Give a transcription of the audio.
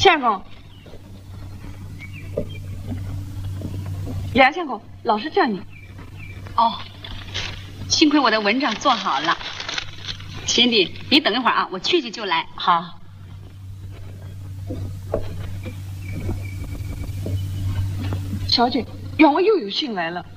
相公，杨相公，老师叫你。 哦，幸亏我的文章做好了。贤弟，你等一会儿啊，我去就来。 好。小姐，员外又有信来了。